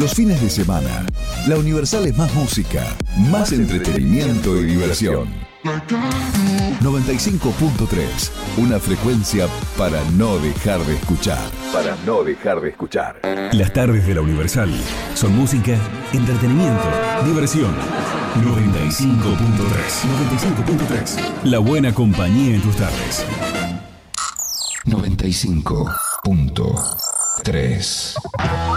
Los fines de semana, la Universal es más música, más entretenimiento y diversión. 95.3, una frecuencia para no dejar de escuchar. Para no dejar de escuchar. Las tardes de la Universal son música, entretenimiento, diversión. 95.3. La buena compañía en tus tardes. 95.3.